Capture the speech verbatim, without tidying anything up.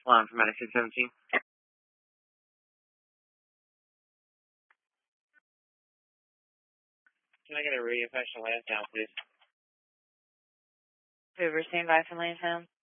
Line from Medic six seventeen. Can I get a reinfection last down, please? Hoover, stand by for Lansdowne.